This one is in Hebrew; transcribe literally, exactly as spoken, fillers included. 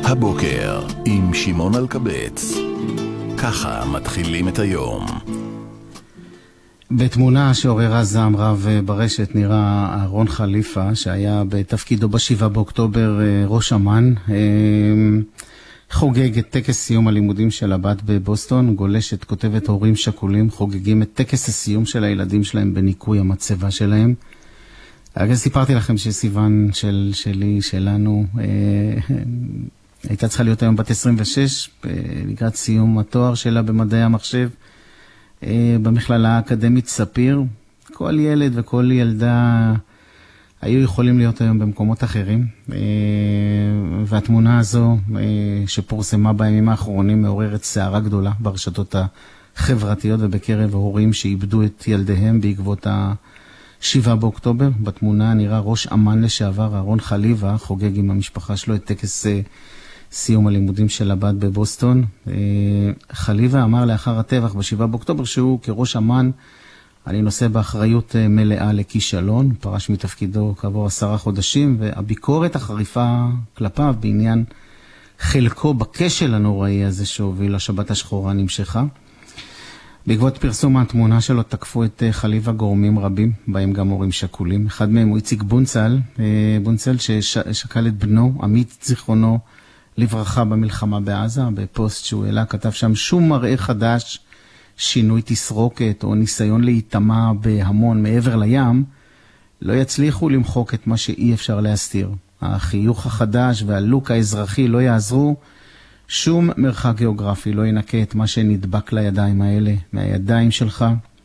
הבוקר עם שמעון אלקבץ. ככה מתחילים את היום. בתמונה שעוררה זעם רב ברשת נראה אהרון חליפה, שהיה בתפקידו בשבעה באוקטובר ראש אמ"ן, חוגג את טקס סיום הלימודים של הבת בבוסטון. גולשת כותבת הורים שכולים חוגגים את טקס הסיום של הילדים שלהם בניקוי המצבה שלהם. אגב, סיפרתי לכם שסיוון של, שלי, שלנו, אה, הייתה צריכה להיות היום בת עשרים ושש, אה, לקראת סיום התואר שלה במדעי המחשב, אה, במכללה האקדמית ספיר. כל ילד וכל ילדה היו יכולים להיות היום במקומות אחרים, אה, והתמונה הזו אה, שפורסמה בימים האחרונים מעוררת סערה גדולה ברשתות החברתיות ובקרב ההורים שאיבדו את ילדיהם בעקבות ה... שבעה באוקטובר. בתמונה נראה ראש אמ"ן לשעבר אהרון חליבה חוגג עם המשפחה שלו את טקס סיום הלימודים של הבת בבוסטון. חליבה אמר לאחר הטבח בשבעה באוקטובר שהוא כראש אמ"ן אני נושא באחריות מלאה לכישלון, פרש מתפקידו כעבור עשרה חודשים, והביקורת החריפה כלפיו בעניין חלקו בכשל הנוראי הזה שהוביל לשבת השחורה נמשכה. בעקבות פרסום התמונה שלו תקפו את חליבה גורמים רבים, בהם גם הורים שכולים. אחד מהם הוא איציק בונצל, בונצל ששקל את בנו, עמית זיכרונו לברכה במלחמה בעזה. בפוסט שהוא העלה כתב שם: שום מראה חדש, שינוי תסרוקת או ניסיון להיטמע בהמון מעבר לים, לא יצליחו למחוק את מה שאי אפשר להסתיר. החיוך החדש והלוק האזרחי לא יעזרו, שום מרחק גיאוגרפי לא ינקה את מה שנדבק לידיים האלה, מהידיים שלך.